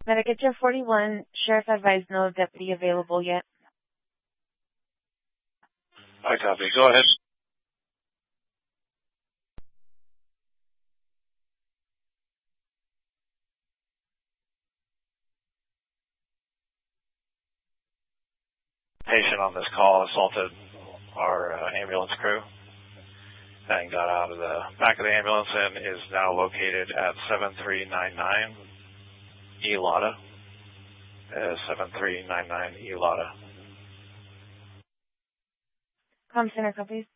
Medicare 41, Sheriff advised no deputy available yet. I copy. Go ahead. Patient on this call assaulted our ambulance crew and got out of the back of the ambulance and is now located at 7399 ELATA. 7399 ELATA. Comm Center copies.